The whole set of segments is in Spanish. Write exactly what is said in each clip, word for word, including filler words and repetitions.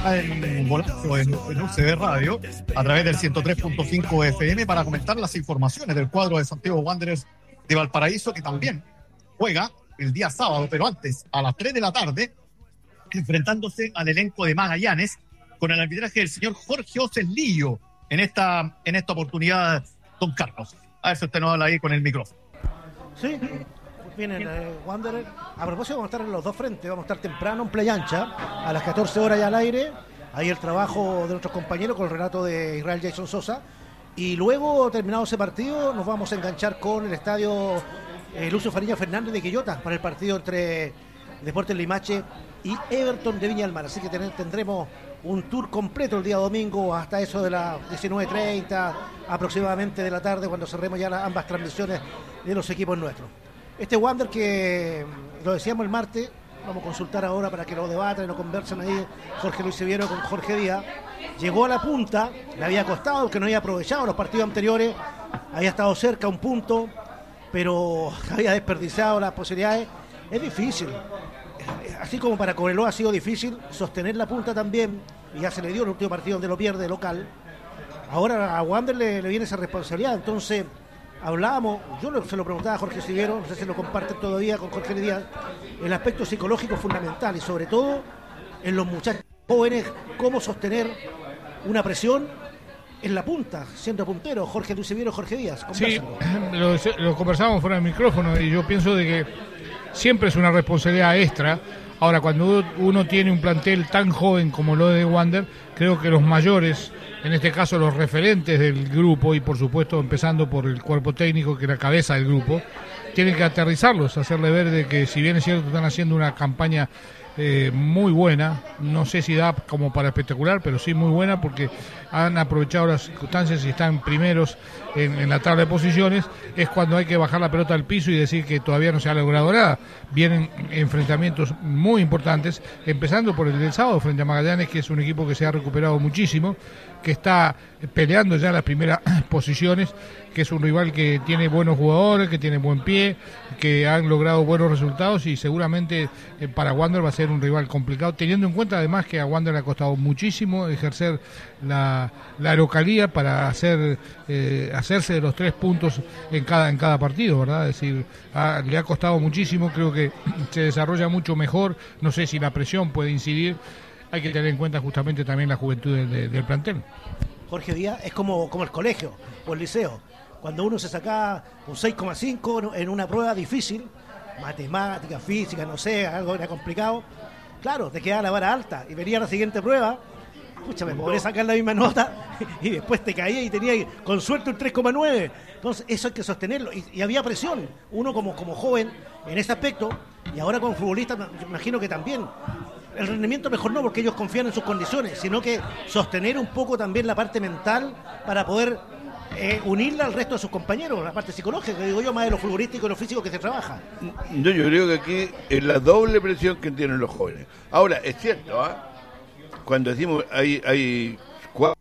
en Golazo, en, en U C B Radio, a través del ciento tres punto cinco F M, para comentar las informaciones del cuadro de Santiago Wanderers de Valparaíso, que también juega el día sábado, pero antes, a las tres de la tarde, enfrentándose al elenco de Magallanes, con el arbitraje del señor Jorge Oceslillo en esta, en esta oportunidad, don Carlos. A ver si usted nos habla ahí con el micrófono. Sí, viene el eh, Wanderer. A propósito, vamos a estar en los dos frentes, vamos a estar temprano en Playa Ancha, a las catorce horas ya al aire. Ahí el trabajo de nuestros compañeros con el relato de Israel Jason Sosa. Y luego, terminado ese partido, nos vamos a enganchar con el estadio eh, Lucio Fariña Fernández de Quillota para el partido entre Deportes Limache y Everton de Viña del Mar. Así que ten, tendremos un tour completo el día domingo hasta eso de las diecinueve treinta aproximadamente de la tarde, cuando cerremos ya las, ambas transmisiones de los equipos nuestros. Este Wander que lo decíamos el martes, vamos a consultar ahora para que lo debatan y lo conversen ahí Jorge Luis Siviero con Jorge Díaz. Llegó a la punta, le había costado, que no había aprovechado los partidos anteriores, había estado cerca a un punto, pero había desperdiciado las posibilidades. Es difícil, así como para Cobreloa ha sido difícil sostener la punta también, y ya se le dio el último partido donde lo pierde local. Ahora a Wander le, le viene esa responsabilidad. Entonces hablábamos, yo lo, se lo preguntaba a Jorge Siviero, no sé si lo comparten todavía con Jorge Díaz, el aspecto psicológico fundamental, y sobre todo en los muchachos jóvenes, cómo sostener una presión en la punta, siendo puntero. Jorge Luis Siviero, Jorge Díaz. Sí, lo, lo conversamos fuera del micrófono, y yo pienso de que siempre es una responsabilidad extra. Ahora, cuando uno tiene un plantel tan joven como lo de Wander, creo que los mayores, en este caso los referentes del grupo, y por supuesto empezando por el cuerpo técnico, que es la cabeza del grupo, tienen que aterrizarlos, hacerle ver de que, si bien es cierto, están haciendo una campaña eh, muy buena, no sé si da como para espectacular, pero sí muy buena, porque han aprovechado las circunstancias y están primeros en, en la tabla de posiciones. Es cuando hay que bajar la pelota al piso y decir que todavía no se ha logrado nada. Vienen enfrentamientos muy importantes, empezando por el del sábado frente a Magallanes, que es un equipo que se ha recuperado muchísimo, que está peleando ya las primeras posiciones, que es un rival que tiene buenos jugadores, que tiene buen pie, que han logrado buenos resultados, y seguramente eh, para Wander va a ser un rival complicado, teniendo en cuenta además que a Wander le ha costado muchísimo ejercer la, la localía para hacer eh, hacerse de los tres puntos en cada en cada partido, ¿verdad? Es decir, ha, le ha costado muchísimo. Creo que se desarrolla mucho mejor, no sé si la presión puede incidir. Hay que tener en cuenta justamente también la juventud de, de, del plantel. Jorge Díaz, es como, como el colegio o el liceo. Cuando uno se saca un seis coma cinco en una prueba difícil, matemática, física, no sé, algo era complicado, claro, te quedaba la vara alta y venía la siguiente prueba, pucha, me podré sacar la misma nota y después te caía y tenía con suerte un tres coma nueve. Entonces eso hay que sostenerlo, y, y había presión, uno como, como joven en ese aspecto, y ahora como futbolista me imagino que también. El rendimiento mejor no, porque ellos confían en sus condiciones, sino que sostener un poco también la parte mental para poder eh, unirla al resto de sus compañeros, la parte psicológica, que digo yo, más de lo futbolístico y lo físico que se trabaja. No, yo creo que aquí es la doble presión que tienen los jóvenes. Ahora, es cierto, ¿ah? ¿eh? Cuando decimos hay, hay cuatro...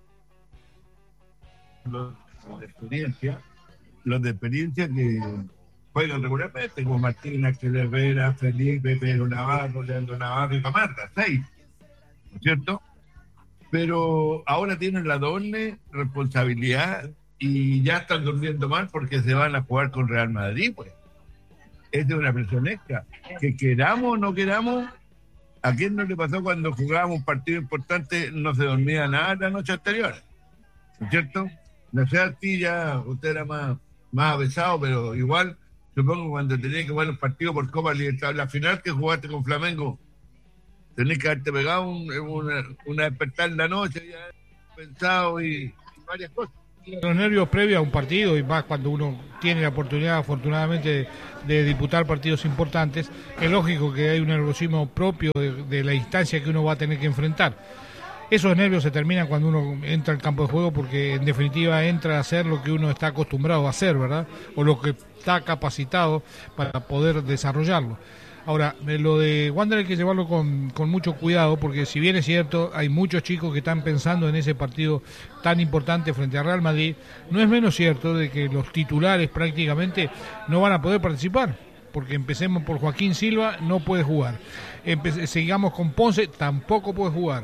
Los de experiencia, los de experiencia que juegan regularmente, como Martín, Axel Herrera, Felipe, Pedro Navarro, Leandro Navarro y Camarda, seis, ¿no es cierto? Pero ahora tienen la doble responsabilidad y ya están durmiendo mal porque se van a jugar con Real Madrid, pues. Es de una presión extra. Que queramos o no queramos, ¿a quién no le pasó cuando jugábamos un partido importante no se dormía nada la noche anterior? ¿No es cierto? No sé, a ti ya, usted era más, más avesado, pero igual... Supongo cuando tenías que jugar los partidos por Copa Libertadores, la final que jugaste con Flamengo, tenés que haberte pegado un, una, una despertar en la noche, ya pensado y, y varias cosas. Los nervios previos a un partido, y más cuando uno tiene la oportunidad, afortunadamente, de, de disputar partidos importantes, es lógico que hay un nerviosismo propio de, de la instancia que uno va a tener que enfrentar. Esos nervios se terminan cuando uno entra al campo de juego, porque en definitiva entra a hacer lo que uno está acostumbrado a hacer, ¿verdad? O lo que está capacitado para poder desarrollarlo. Ahora, lo de Wander hay que llevarlo con, con mucho cuidado, porque si bien es cierto, hay muchos chicos que están pensando en ese partido tan importante frente a Real Madrid, no es menos cierto de que los titulares prácticamente no van a poder participar, porque empecemos por Joaquín Silva, no puede jugar. Empe- sigamos con Ponce, tampoco puede jugar.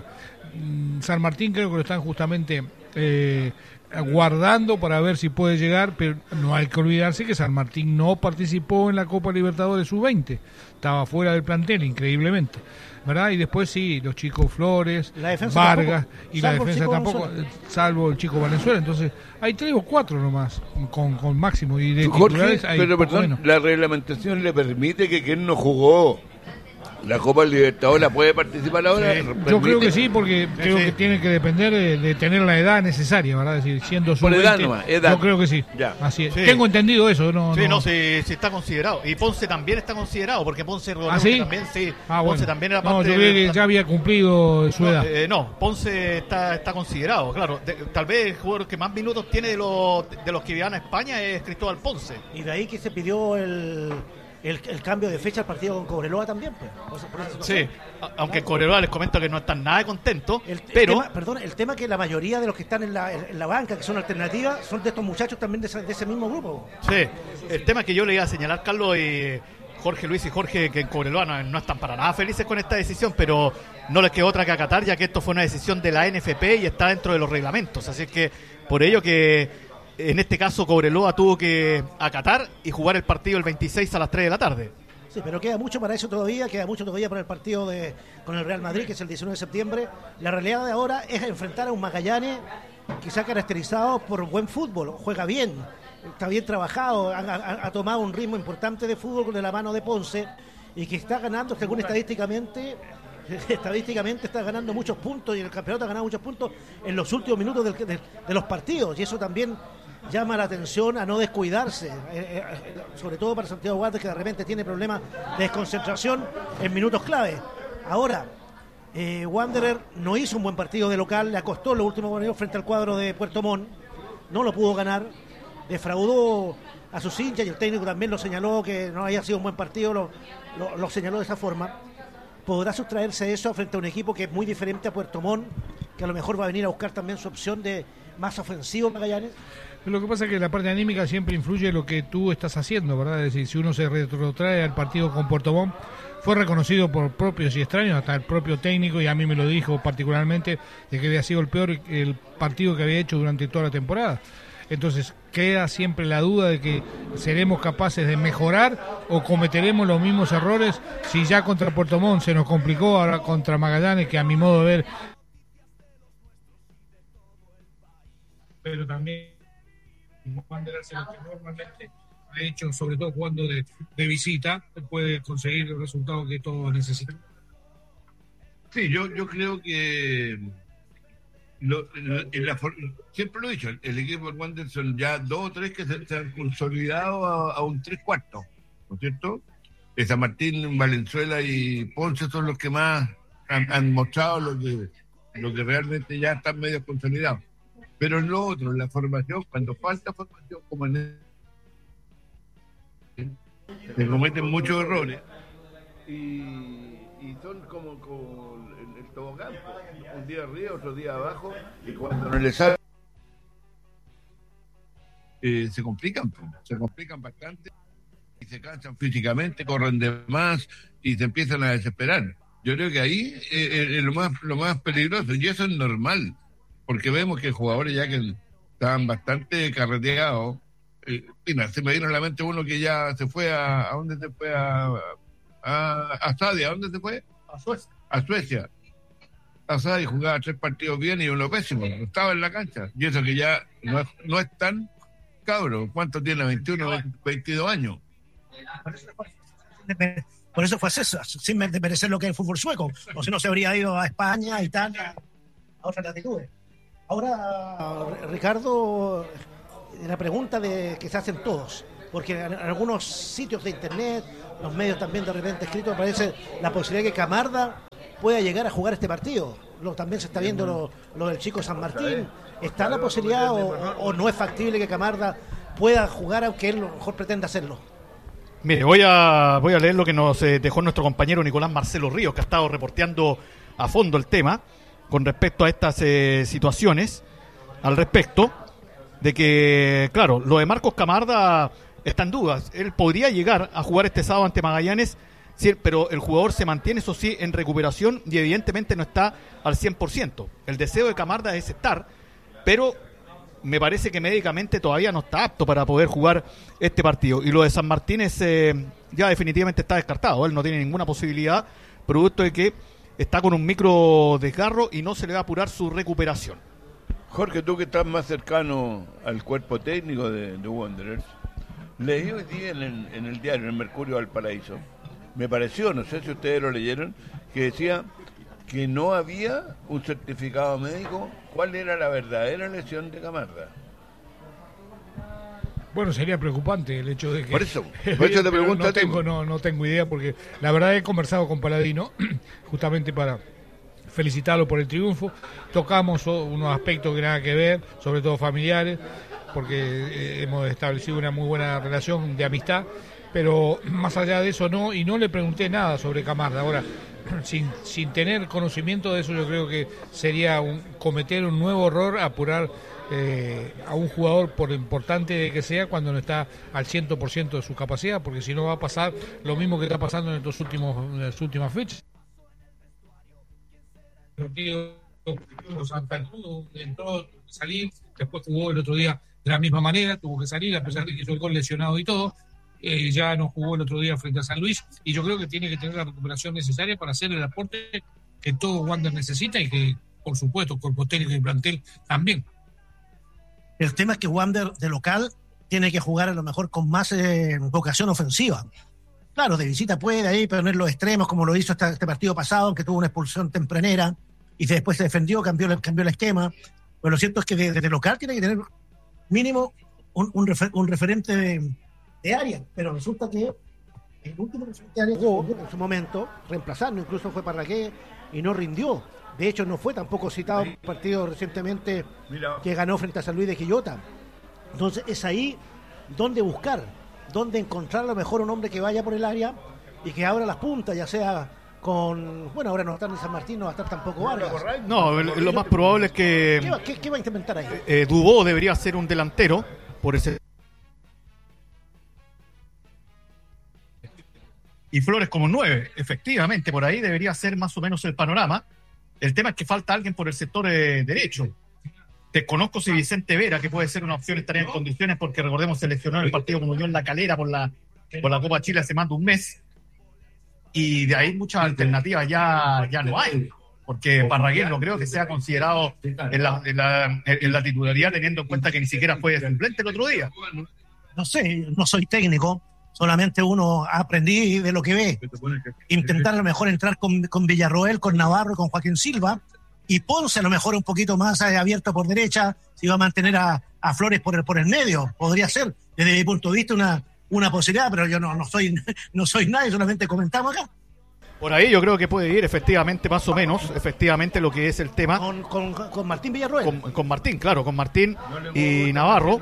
Mm, San Martín creo que lo están justamente eh, guardando para ver si puede llegar, pero no hay que olvidarse que San Martín no participó en la Copa Libertadores sub veinte, estaba fuera del plantel, increíblemente, ¿verdad? Y después sí, los chicos Flores, Vargas, tampoco, y la defensa tampoco, Valenzuela. salvo el chico Valenzuela. Entonces hay tres o cuatro nomás con, con máximo, y de Jorge, titulares hay pero poco perdón, menos. la reglamentación le permite que quien no jugó la Copa Libertadores puede participar ahora. Sí, Yo creo ¿Permite? que sí, porque Sí, creo sí. que tiene que depender de, de tener la edad necesaria, ¿verdad? Es decir, siendo sub Por edad veinte, nomás, edad. yo creo que sí. Ya. Así es. Sí. Tengo entendido eso, no, Sí, no, no, sí, sí está considerado. Y Ponce también está considerado, porque Ponce ¿Ah, sí? también, sí. Ah, Ponce bueno. también era No, parte yo del- creí que ya había cumplido su No, edad. eh, no, Ponce está, está considerado, claro. De- tal vez el jugador que más minutos tiene de los, de los que viajan a España es Cristóbal Ponce. Y de ahí que se pidió el, el, el cambio de fecha al partido con Cobreloa también, pues. Por esa- por esa situación. Sí, a- aunque en Cobreloa les comento que no están nada contentos, El, el pero tema, perdón, el tema que la mayoría de los que están en la, en la banca, que son alternativas, son de estos muchachos también de, esa- de ese mismo grupo. sí, el tema que yo le iba a señalar, Carlos, y Jorge Luis y Jorge, que en Cobreloa no, no están para nada felices con esta decisión, pero no les quedó otra que acatar, ya que esto fue una decisión de la N F P y está dentro de los reglamentos. Así es que por ello que en este caso Cobreloa tuvo que acatar y jugar el partido el veintiséis a las tres de la tarde. Sí, pero queda mucho para eso todavía, queda mucho todavía para el partido de con el Real Madrid, que es el diecinueve de septiembre. La realidad de ahora es enfrentar a un Magallanes que se ha caracterizado por buen fútbol, juega bien, está bien trabajado, ha, ha- ha tomado un ritmo importante de fútbol de la mano de Ponce y que está ganando, según estadísticamente, estadísticamente está ganando muchos puntos y en el campeonato ha ganado muchos puntos en los últimos minutos del- de, de los partidos, y eso también llama la atención a no descuidarse, eh, eh, sobre todo para Santiago Wanderers, que de repente tiene problemas de desconcentración en minutos clave. Ahora, eh, Wanderer no hizo un buen partido de local, le acostó los últimos minutos frente al cuadro de Puerto Montt, no lo pudo ganar, defraudó a sus hinchas y el técnico también lo señaló que no había sido un buen partido, lo, lo, lo señaló de esa forma. Podrá sustraerse eso frente a un equipo que es muy diferente a Puerto Montt, que a lo mejor va a venir a buscar también su opción de más ofensivo Magallanes. Lo que pasa es que la parte anímica siempre influye lo que tú estás haciendo, ¿verdad? Es decir, si uno se retrotrae al partido con Puerto Montt, fue reconocido por propios y extraños, hasta el propio técnico, y a mí me lo dijo particularmente, de que había sido el peor el partido que había hecho durante toda la temporada. Entonces queda siempre la duda de que seremos capaces de mejorar o cometeremos los mismos errores si ya contra Puerto Montt se nos complicó, ahora contra Magallanes, que a mi modo de ver... Pero también Wanderers hace lo que normalmente ha hecho, sobre todo jugando de, de visita, puede conseguir el resultado que todos necesitan. Sí, yo, yo creo que lo- lo- en la for- siempre lo he dicho, el, el equipo de Wanderers son ya dos o tres que se, se han consolidado a, a un tres cuartos, ¿no es cierto? Eh, San Martín, Valenzuela y Ponce son los que más han, han mostrado lo que, lo que realmente ya están medio consolidados. Pero en lo otro, en la formación, cuando falta formación, como en el, se cometen muchos errores. Y, y son como, como el, el tobogán, pues. Un día arriba, otro día abajo, y cuando no les sale. Eh, se complican, pues, se complican bastante y se cansan físicamente, corren de más y se empiezan a desesperar. Yo creo que ahí eh, es lo más lo más peligroso, y eso es normal, porque vemos que jugadores ya que estaban bastante carreteados, eh, mira, se me vino a la mente uno que ya se fue a, ¿a dónde se fue? A, a, a Sadia, ¿a dónde se fue? A Suecia. A Suecia. A Sadia jugaba tres partidos bien y uno pésimo, no estaba en la cancha, y eso que ya no es, no es tan cabro. ¿Cuánto tiene? veintiuno, veintidós años. Por eso fue César, sin merecer lo que es el fútbol sueco, o si no se habría ido a España, a Italia, a otras latitudes. Ahora, Ricardo, la pregunta de que se hacen todos, porque en algunos sitios de internet, los medios también de repente escritos, aparece la posibilidad de que Camarda pueda llegar a jugar este partido. Lo, también se está viendo lo, lo del chico San Martín. ¿Está la posibilidad o, o no es factible que Camarda pueda jugar, aunque él a lo mejor pretenda hacerlo? Mire, voy a, voy a leer lo que nos eh, dejó nuestro compañero Nicolás Marcelo Ríos, que ha estado reporteando a fondo el tema con respecto a estas eh, situaciones, al respecto de que, claro, lo de Marcos Camarda está en dudas. Él podría llegar a jugar este sábado ante Magallanes, sí, pero el jugador se mantiene, eso sí, en recuperación y evidentemente no está al cien por ciento. El deseo de Camarda es estar, pero me parece que médicamente todavía no está apto para poder jugar este partido. Y lo de San Martín es, eh, ya definitivamente está descartado. Él no tiene ninguna posibilidad, producto de que está con un micro desgarro y no se le va a apurar su recuperación. Jorge, tú que estás más cercano al cuerpo técnico de, de Wanderers, leí hoy día en el, en el diario, en el Mercurio Valparaíso, me pareció, no sé si ustedes lo leyeron, que decía que no había un certificado médico. ¿Cuál era la verdadera lesión de Camarda? Bueno, sería preocupante el hecho de que... Por eso, por eso te pregunto no a ti. tengo, no, no tengo idea, porque la verdad he conversado con Paladino, justamente para felicitarlo por el triunfo. Tocamos unos aspectos que nada que ver, sobre todo familiares, porque eh, hemos establecido una muy buena relación de amistad, pero más allá de eso no, y no le pregunté nada sobre Camarda. Ahora, sin, sin tener conocimiento de eso, yo creo que sería un, cometer un nuevo error, apurar eh, a un jugador, por importante de que sea, cuando no está al cien por ciento de su capacidad, porque si no va a pasar lo mismo que está pasando en estos últimos, en las últimas fechas. Santa Cruz entró, tuvo que salir, después jugó el otro día de la misma manera, tuvo que salir, a pesar de que hizo el gol lesionado y todo. Eh, ya no jugó el otro día frente a San Luis, y yo creo que tiene que tener la recuperación necesaria para hacer el aporte que todo Wander necesita, y que, por supuesto, cuerpo técnico y plantel también. El tema es que Wander de local tiene que jugar a lo mejor con más eh, vocación ofensiva. Claro, de visita puede ahí poner los extremos, como lo hizo este, este partido pasado, aunque tuvo una expulsión tempranera y después se defendió, cambió, cambió el esquema. Pero lo cierto es que desde de local tiene que tener mínimo un, un, refer, un referente de, de área, pero resulta que el último referente de área jugó en su momento, reemplazando, incluso fue Parragué y no rindió. De hecho, no fue tampoco citado en un partido recientemente que ganó frente a San Luis de Quillota. Entonces es ahí donde buscar, donde encontrar a lo mejor un hombre que vaya por el área y que abra las puntas, ya sea con... Bueno, ahora no está en San Martín, no va a estar tampoco Vargas. No, lo más probable es que... ¿Qué va, qué, qué va a implementar ahí? Eh, Dubó debería ser un delantero por ese... Y Flores como nueve, efectivamente, por ahí debería ser más o menos el panorama. El tema es que falta alguien por el sector eh, derecho. Desconozco si Vicente Vera, que puede ser una opción, estaría en condiciones, porque recordemos se lesionó en el partido con Unión La Calera por la, por la Copa Chile hace más de un mes. Y de ahí muchas alternativas ya, ya no hay, porque Parragués no creo que sea considerado en la, en, la, en la titularidad, teniendo en cuenta que ni siquiera fue suplente el otro día. No sé, no soy técnico, solamente uno aprendí de lo que ve. Intentar a lo mejor entrar con, con Villarroel, con Navarro, con Joaquín Silva, y Ponce a lo mejor un poquito más abierto por derecha, si va a mantener a, a Flores por el, por el medio. Podría ser, desde mi punto de vista, una, una posibilidad, pero yo no, no soy no soy nadie, solamente comentamos acá. Por ahí yo creo que puede ir, efectivamente, más o menos, efectivamente lo que es el tema. Con, con, con Martín Villarroel. Con, con Martín, claro, con Martín y Navarro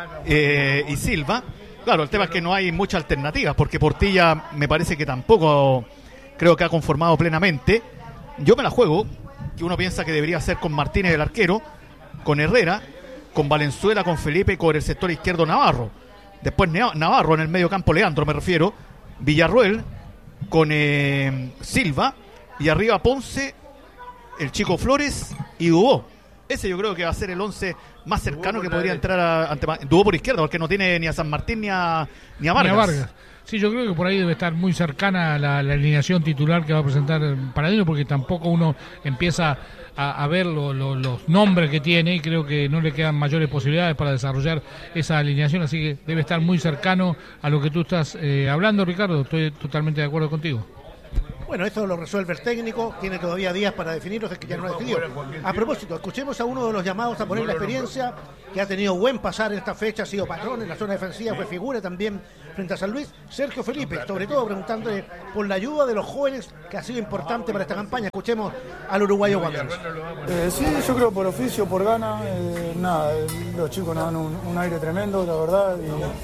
eh, y Silva. Claro, el tema es que no hay muchas alternativas, porque Portilla me parece que tampoco creo que ha conformado plenamente. Yo me la juego, que uno piensa que debería ser con Martínez el arquero, con Herrera, con Valenzuela, con Felipe y con el sector izquierdo Navarro. Después Navarro en el medio campo, Leandro me refiero, Villarroel con eh, Silva, y arriba Ponce, el chico Flores y Dubó. Ese yo creo que va a ser el once más cercano que podría entrar a, ante Dubó por izquierda, porque no tiene ni a San Martín ni a, ni a Vargas. Ni a Vargas. Sí, yo creo que por ahí debe estar muy cercana la, la alineación titular que va a presentar Paladino, porque tampoco uno empieza a, a ver lo, lo, los nombres que tiene, y creo que no le quedan mayores posibilidades para desarrollar esa alineación, así que debe estar muy cercano a lo que tú estás eh, hablando, Ricardo. Estoy totalmente de acuerdo contigo. Bueno, esto lo resuelve el técnico, tiene todavía días para definirlo, es que ya no lo decidió. A propósito, escuchemos a uno de los llamados a poner la experiencia, que ha tenido buen pasar en esta fecha, ha sido patrón en la zona defensiva, fue figura también frente a San Luis, Sergio Felipe, sobre todo preguntándole por la ayuda de los jóvenes, que ha sido importante para esta campaña. Escuchemos al uruguayo Wanderers. Eh, sí, yo creo por oficio, por gana, eh, nada, los chicos nos dan un, un aire tremendo, la verdad,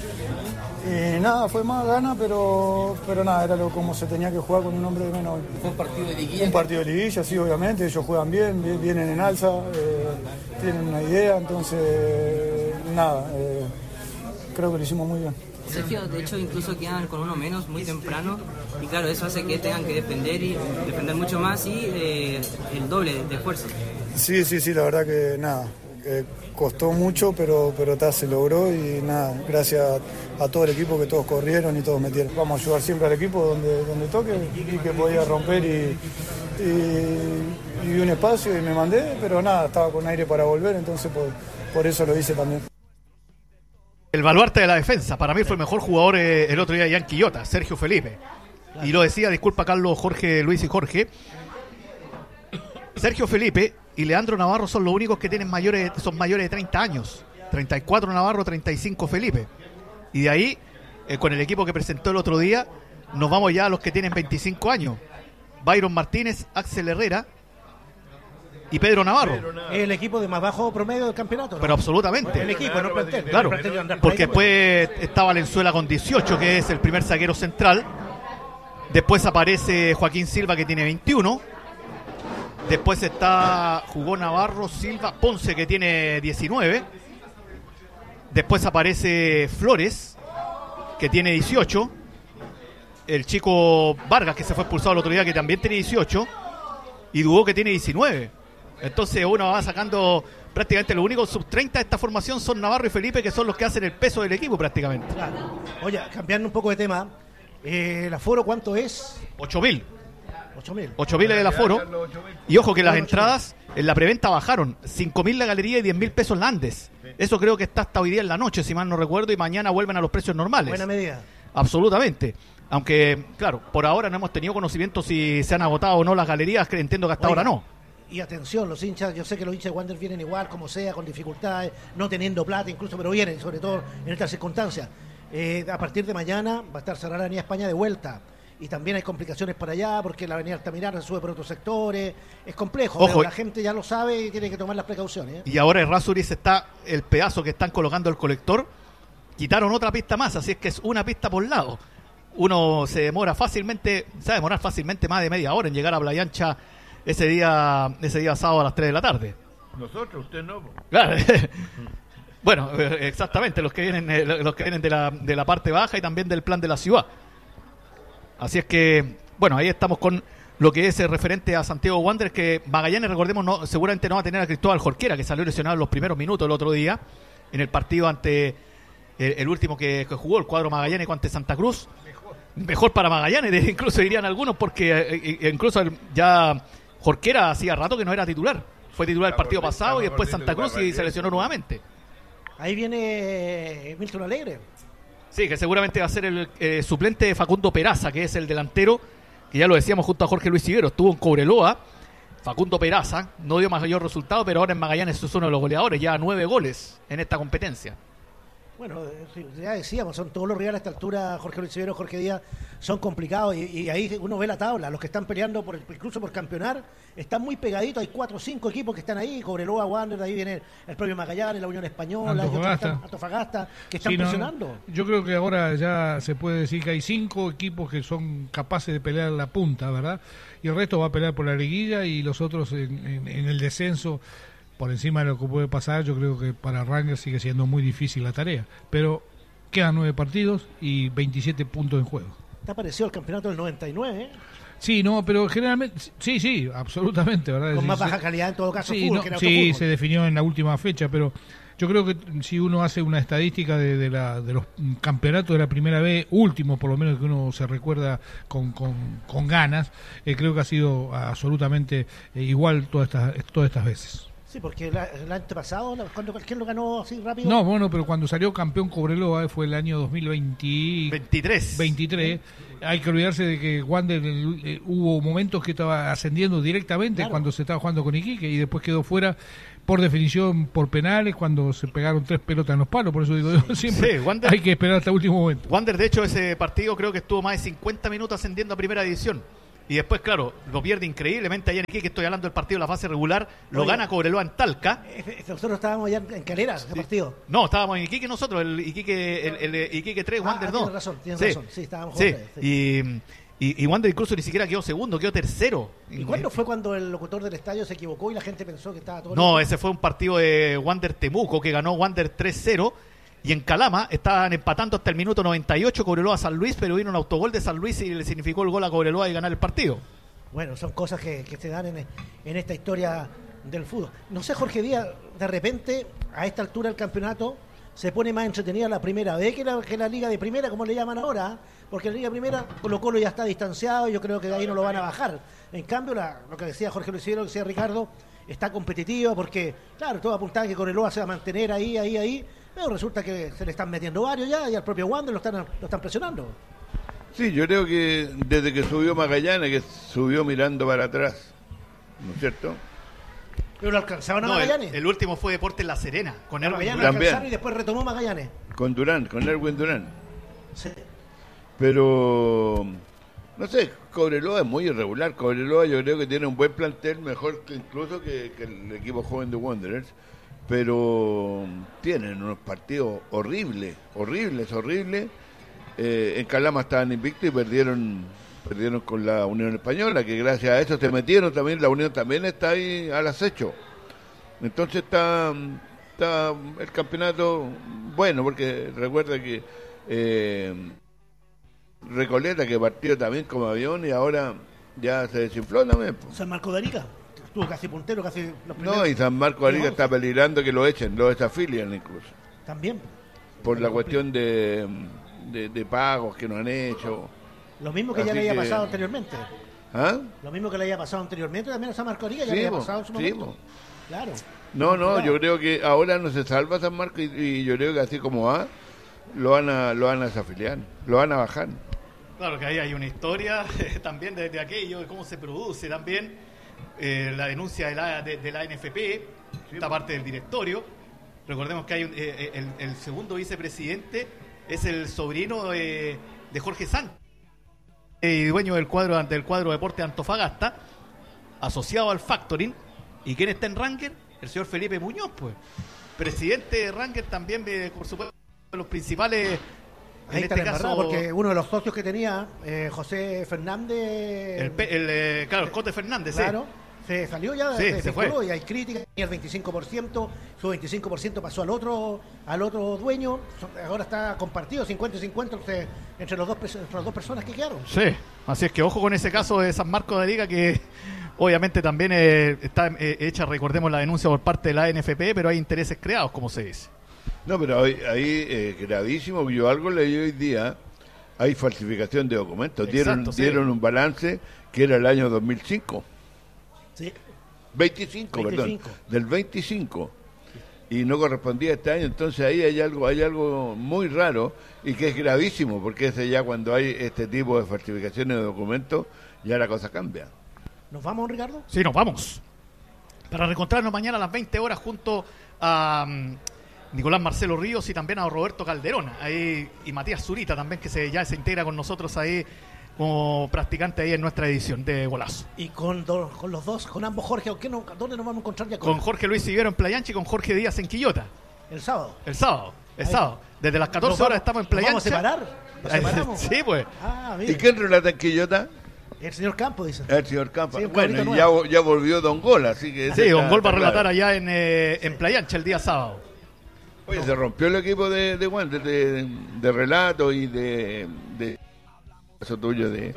y, y nada, fue más gana, pero, pero nada, era lo, como se tenía que jugar con un hombre de menos. ¿Fue un partido de liguilla? Un partido de liguilla, sí, obviamente, ellos juegan bien, bien vienen en alza, eh, tienen una idea, entonces, nada, eh, creo que lo hicimos muy bien. Sergio, de hecho, incluso quedan con uno menos muy temprano y claro, eso hace que tengan que defender y defender mucho más y eh, el doble de, de esfuerzo. Sí, sí, sí, la verdad que nada, eh, costó mucho, pero pero ta, se logró y nada, gracias a, a todo el equipo que todos corrieron y todos metieron. Vamos a ayudar siempre al equipo donde, donde toque y que podía romper y, y, y un espacio y me mandé, pero nada, estaba con aire para volver, entonces por, por eso lo hice también. El baluarte de la defensa, para mí fue el mejor jugador eh, el otro día de Yankee Quillota, Sergio Felipe. Claro. Y lo decía, disculpa Carlos, Jorge, Luis y Jorge, Sergio Felipe y Leandro Navarro son los únicos que tienen mayores, son mayores de treinta años. treinta y cuatro Navarro, treinta y cinco Felipe. Y de ahí, eh, con el equipo que presentó el otro día, nos vamos ya a los que tienen veinticinco años. Byron Martínez, Axel Herrera y Pedro Navarro. El equipo de más bajo promedio del campeonato, ¿no? Pero absolutamente. El equipo, no el plantel. Claro, el plantel de porque después está Valenzuela con dieciocho, que es el primer zaguero central. Después aparece Joaquín Silva, que tiene veintiuno. Después está jugó Navarro, Silva, Ponce, que tiene diecinueve. Después aparece Flores, que tiene dieciocho. El chico Vargas, que se fue expulsado el otro día, que también tiene dieciocho. Y Dubó, que tiene diecinueve. Entonces uno va sacando prácticamente los únicos sub treinta de esta formación son Navarro y Felipe, que son los que hacen el peso del equipo prácticamente. Claro. Oye, cambiando un poco de tema, eh, ¿el aforo cuánto es? ocho mil. ocho mil. ocho mil es el aforo. Y ojo que las entradas en la preventa bajaron. cinco mil la galería y diez mil pesos la Andes. Eso creo que está hasta hoy día en la noche, si mal no recuerdo, y mañana vuelven a los precios normales. Buena medida. Absolutamente. Aunque, claro, por ahora no hemos tenido conocimiento si se han agotado o no las galerías, que entiendo que hasta Oiga, ahora no. Y atención, los hinchas, yo sé que los hinchas de Wander vienen igual, como sea, con dificultades, no teniendo plata incluso, pero vienen, sobre todo en estas circunstancias. Eh, a partir de mañana va a estar cerrada la Avenida España de vuelta. Y también hay complicaciones para allá, porque la Avenida Altamirano se sube por otros sectores. Es complejo, Ojo, pero la gente ya lo sabe y tiene que tomar las precauciones. ¿eh? Y ahora en Rasuris está el pedazo que están colocando el colector. Quitaron otra pista más, así es que es una pista por lado. Uno se demora fácilmente, se va a demorar fácilmente más de media hora en llegar a Playa Ancha ese día, ese día sábado a las tres de la tarde. Nosotros, usted no. Claro. Bueno, exactamente, los que vienen, los que vienen de la, de la parte baja y también del plan de la ciudad. Así es que, bueno, ahí estamos con lo que es el referente a Santiago Wanderers, que Magallanes, recordemos, no, seguramente no va a tener a Cristóbal Jorquera, que salió lesionado en los primeros minutos el otro día, en el partido ante el, el último que, que jugó, el cuadro Magallanes ante Santa Cruz. Mejor, Mejor para Magallanes, incluso dirían algunos, porque eh, incluso el, ya Jorquera hacía rato que no era titular. Fue titular el partido pasado y después Santa Cruz y se lesionó nuevamente. Ahí viene Milton Alegre. Sí, que seguramente va a ser el eh, suplente de Facundo Peraza, que es el delantero, que ya lo decíamos junto a Jorge Luis Ciguero, estuvo en Cobreloa. Facundo Peraza no dio mayor resultado, pero ahora en Magallanes es uno de los goleadores, ya nueve goles en esta competencia. Bueno, ya decíamos, son todos los rivales a esta altura, Jorge Luis Ciguero, Jorge Díaz, son complicados y, y ahí uno ve la tabla, los que están peleando por incluso por campeonar, están muy pegaditos, hay cuatro o cinco equipos que están ahí, Cobreloa, Wander, ahí viene el propio Magallanes, la Unión Española, Antofagasta, están, Antofagasta que están sí, no, presionando. Yo creo que ahora ya se puede decir que hay cinco equipos que son capaces de pelear la punta, ¿verdad? Y el resto va a pelear por la liguilla y los otros en, en, en el descenso. Por encima de lo que puede pasar, yo creo que para Rangers sigue siendo muy difícil la tarea. Pero quedan nueve partidos y veintisiete puntos en juego. Está parecido al campeonato del noventa y nueve, ¿eh? Sí, no, pero generalmente, sí, sí, absolutamente, ¿verdad? Con sí, más se, baja calidad en todo caso. Sí, fútbol, no, que era sí fútbol. Se definió en la última fecha, pero yo creo que si uno hace una estadística de, de, la, de los campeonatos de la primera vez, último por lo menos que uno se recuerda con, con, con ganas, eh, creo que ha sido absolutamente eh, igual todas estas, todas estas veces. Sí, porque el, el año pasado, cuando ¿quién lo ganó así rápido? No, bueno, pero cuando salió campeón Cobreloa fue el año dos mil veinte, veintitrés. veintitrés. Hay que olvidarse de que Wander eh, hubo momentos que estaba ascendiendo directamente, claro, cuando se estaba jugando con Iquique y después quedó fuera por definición por penales cuando se pegaron tres pelotas en los palos. Por eso digo yo, siempre sí, Wander, hay que esperar hasta el último momento. Wander, de hecho, ese partido creo que estuvo más de cincuenta minutos ascendiendo a primera división. Y después, claro, lo pierde increíblemente allá en Iquique, estoy hablando del partido de la fase regular, lo Oye, gana Cobreloa en Talca. Nosotros estábamos allá en Caleras, ese partido. No, estábamos en Iquique nosotros, el Iquique, el, el Iquique tres, Wander ah, dos. Tienes razón, tienes sí. razón, sí, estábamos sí. juntos. Sí. Y, y, y Wander incluso ni siquiera quedó segundo, quedó tercero. ¿Y cuándo fue cuando el locutor del estadio se equivocó y la gente pensó que estaba todo... No, ese fue un partido de Wander Temuco, que ganó Wander tres cero. Y en Calama estaban empatando hasta el minuto noventa y ocho Cobreloa San Luis, pero vino un autogol de San Luis y le significó el gol a Cobreloa y ganar el partido. Bueno, son cosas que, que se dan en, en esta historia del fútbol. No sé, Jorge Díaz, de repente, a esta altura del campeonato, se pone más entretenida la primera vez que la, que la Liga de Primera, como le llaman ahora, porque la Liga de Primera, Colo Colo ya está distanciado y yo creo que de ahí no lo van a bajar. En cambio, la, lo que decía Jorge Luis, lo que decía Ricardo, está competitivo porque, claro, todo apuntaba que Cobreloa se va a mantener ahí, ahí, ahí, pero resulta que se le están metiendo varios ya y al propio Wander lo están, lo están presionando. Sí, yo creo que desde que subió Magallanes, que subió mirando para atrás, ¿no es cierto? Pero lo alcanzaban a No, Magallanes. el, el último fue Deportes La Serena, con A Erwin Magallanes Durán. También. alcanzaron y después retomó Magallanes. Con Durán, con Erwin Durán. Sí. Pero, no sé, Cobreloa es muy irregular. Cobreloa yo creo que tiene un buen plantel, mejor que incluso que, que el equipo joven de Wanderers. Pero tienen unos partidos horribles, horribles, horribles. Eh, en Calama estaban invictos y perdieron perdieron con la Unión Española, que gracias a eso se metieron también. La Unión también está ahí al acecho. Entonces está, está el campeonato bueno, porque recuerda que eh, Recoleta, que partió también como avión y ahora ya se desinfló también. San Marco de Arica estuvo casi puntero, casi los primeros. No, y San Marco de Arica está peligrando que lo echen, lo desafilian incluso. También. Por la cuestión de, de, de pagos que no han hecho. Lo mismo que ya Así le había que- pasado anteriormente. ¿Ah? Lo mismo que le había pasado anteriormente también a San Marco de Arica, ya Sí, le había bo, pasado en su sí, momento. bo. Claro. No, no, Cuidado. yo creo que ahora no se salva San Marco y, y yo creo que así como va, lo van a, lo van a desafiliar, lo van a bajar. Claro que ahí hay una historia también de, de aquello, de cómo se produce también eh, la denuncia de la, de, de la N F P, esta parte del directorio. Recordemos que hay un, eh, el, el segundo vicepresidente es el sobrino de, de Jorge Sánchez, eh, dueño del cuadro del cuadro Deporte Antofagasta, asociado al Factoring. ¿Y quién está en Ranger? El señor Felipe Muñoz, pues. Presidente de Ranger también, eh, por supuesto, de los principales. Ahí En está este la embarrada, caso, porque uno de los socios que tenía, eh, José Fernández. el, pe- el, eh, claro, el Cote Fernández, sí. Claro, se salió ya, Sí, se se vinculó fue. y hay críticas, tenía el veinticinco por ciento, su veinticinco por ciento pasó al otro al otro dueño, son- ahora está compartido cincuenta y cincuenta entre, entre, los dos, pers- entre las dos personas que quedaron. Sí, así es que ojo con ese caso de San Marcos de Arica, que obviamente también eh, está eh, hecha, recordemos, la denuncia por parte de la N F P, pero hay intereses creados, como se dice. No, pero ahí, ahí eh, gravísimo, yo algo leí hoy día, hay falsificación de documentos, dieron, Exacto, sí. dieron un balance que era el año dos mil cinco. Sí. veinticinco, veinticinco. perdón, del veinticinco, y no correspondía a este año. Entonces ahí hay algo hay algo muy raro y que es gravísimo, porque ese ya cuando hay este tipo de falsificaciones de documentos ya la cosa cambia. ¿Nos vamos, Ricardo? Sí, nos vamos. Para reencontrarnos mañana a las veinte horas junto a um, Nicolás Marcelo Ríos y también a Roberto Calderón ahí, y Matías Zurita también, que se, ya se integra con nosotros ahí como practicante ahí en nuestra edición de Golazo. Y con, do- con los dos, con ambos Jorge, ¿a qué no- ¿dónde nos vamos a encontrar ya? Con Jorge Luis Siguero en Playancha y con Jorge Díaz en Quillota. El sábado. El sábado, el Ahí. sábado. Desde las ¿Nos catorce vamos- horas estamos en ¿Nos Playancha. vamos a separar? ¿Nos separamos? Sí, pues. Ah, ¿Y mire. quién relata en Quillota? El señor Campo, dice. El señor Campa. Sí, un Bueno, cabrito y ya, nuevo. ya volvió Don Gol, así que... ese Sí, está- Don Gol va a está relatar claro. allá en, eh, en Playancha el día sábado. Oye, se rompió el equipo de, de, Wander, de, de relato y de, de eso tuyo de,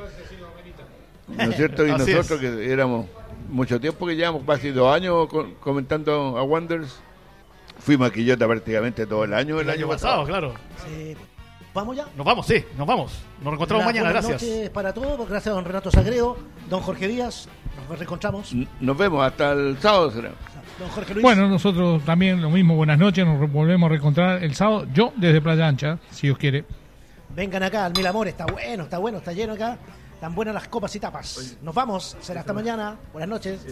¿no es cierto? Y Así nosotros es. que éramos mucho tiempo, que llevamos casi dos años co- comentando a Wanderers, fuimos a Quillota prácticamente todo el año, el, El año pasado, claro. Sí. ¿Vamos ya? Nos vamos, sí, nos vamos. Nos reencontramos Una mañana, buenas gracias. noches para todos, gracias a don Renato Sagredo, don Jorge Díaz, nos reencontramos. N- Nos vemos hasta el sábado, será. Don Jorge Luis. Bueno, nosotros también lo mismo, buenas noches, nos volvemos a reencontrar el sábado, yo desde Playa Ancha, si Dios quiere. Vengan acá al Mil Amores, está bueno, está bueno, está lleno acá. Están buenas las copas y tapas. Nos vamos, será hasta mañana. Buenas noches.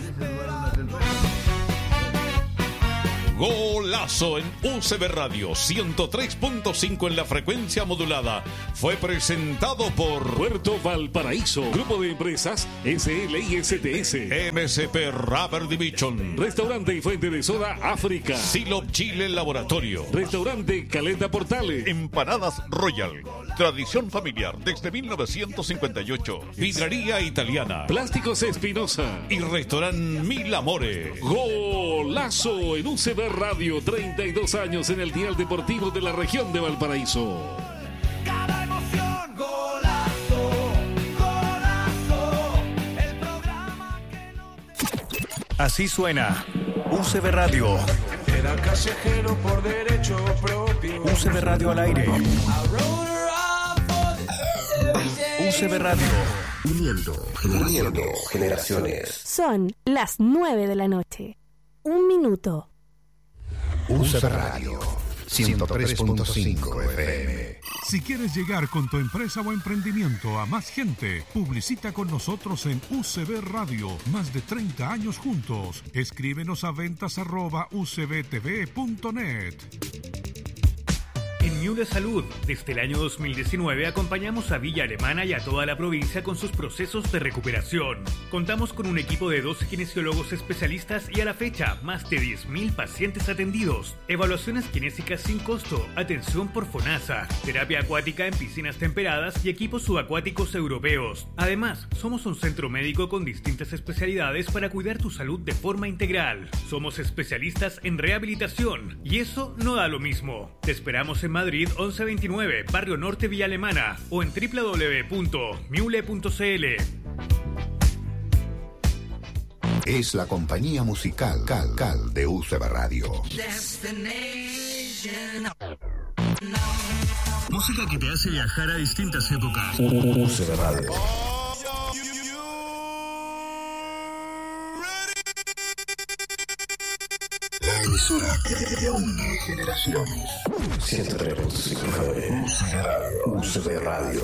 Golazo en U C B Radio ciento tres punto cinco en la frecuencia modulada. Fue presentado por Puerto Valparaíso, Grupo de Empresas S L y S T S, M S P Rubber Division, Restaurante y Fuente de Soda África, Silo Chile Laboratorio, Restaurante Caleta Portales, Empanadas Royal, tradición familiar desde mil novecientos cincuenta y ocho, Vidrería Italiana Plásticos Espinosa y Restaurante Mil Amores. Golazo en U C B B Radio, treinta y dos años en el dial deportivo de la región de Valparaíso. Cada emoción, golazo, golazo, el programa que no... Así suena U C B Radio. Era callejero por derecho propio. U C B Radio al aire. U C B Radio. Uniendo, uniendo generaciones. Son las nueve de la noche. Un minuto. U C B Radio, ciento tres punto cinco F M. Si quieres llegar con tu empresa o emprendimiento a más gente, publicita con nosotros en U C B Radio. Más de treinta años juntos. Escríbenos a ventas arroba u c b t v punto net. En Miule Salud, desde el año dos mil diecinueve acompañamos a Villa Alemana y a toda la provincia con sus procesos de recuperación. Contamos con un equipo de doce kinesiólogos especialistas y a la fecha, más de diez mil pacientes atendidos. Evaluaciones kinésicas sin costo, atención por FONASA, terapia acuática en piscinas temperadas y equipos subacuáticos europeos. Además, somos un centro médico con distintas especialidades para cuidar tu salud de forma integral. Somos especialistas en rehabilitación y eso no da lo mismo. Te esperamos en Madrid once veintinueve, Barrio Norte, Villa Alemana o en doble u doble u doble u punto miule punto c l. Es la compañía musical Cal Cal de U C B Radio. Música que te hace viajar a distintas épocas. U C B Radio. La emisora que une generaciones. ciento tres punto cinco F M. U C B Radio.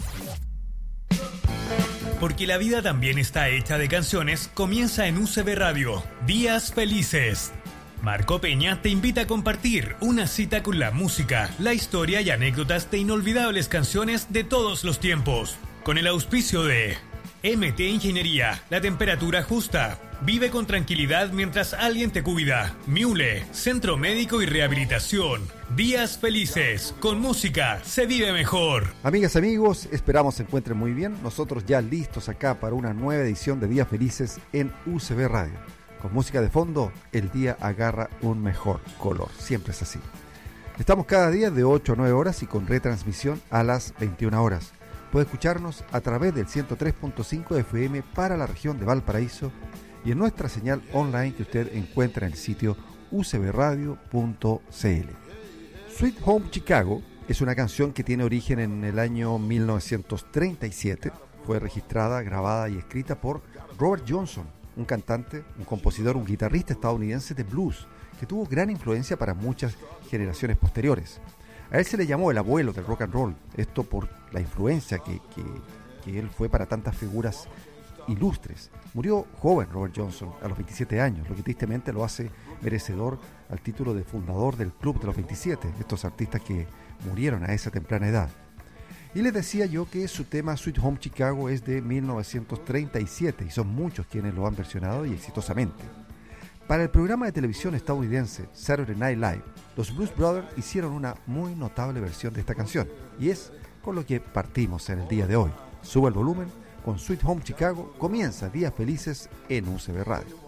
Porque la vida también está hecha de canciones, comienza en U C B Radio. Días felices. Marco Peña te invita a compartir una cita con la música, la historia y anécdotas de inolvidables canciones de todos los tiempos. Con el auspicio de M T Ingeniería, la temperatura justa. Vive con tranquilidad mientras alguien te cuida. Miule, Centro Médico y Rehabilitación. Días felices. Con música se vive mejor. Amigas, amigos, esperamos se encuentren muy bien. Nosotros ya listos acá para una nueva edición de Días Felices en U C B Radio. Con música de fondo, el día agarra un mejor color. Siempre es así. Estamos cada día de ocho a nueve horas y con retransmisión a las veintiuna horas. Puede escucharnos a través del ciento tres punto cinco F M para la región de Valparaíso y en nuestra señal online que usted encuentra en el sitio u c b radio punto c l. Sweet Home Chicago es una canción que tiene origen en el año mil novecientos treinta y siete. Fue registrada, grabada y escrita por Robert Johnson, un cantante, un compositor, un guitarrista estadounidense de blues que tuvo gran influencia para muchas generaciones posteriores. A él se le llamó el abuelo del rock and roll, esto por la influencia que, que, que él fue para tantas figuras ilustres. Murió joven Robert Johnson, a los veintisiete años, lo que tristemente lo hace merecedor al título de fundador del Club de los veintisiete, estos artistas que murieron a esa temprana edad. Y les decía yo que su tema Sweet Home Chicago es de mil novecientos treinta y siete y son muchos quienes lo han versionado y exitosamente. Para el programa de televisión estadounidense Saturday Night Live, los Blues Brothers hicieron una muy notable versión de esta canción y es con lo que partimos en el día de hoy. Sube el volumen, con Sweet Home Chicago comienza Días Felices en U C B Radio.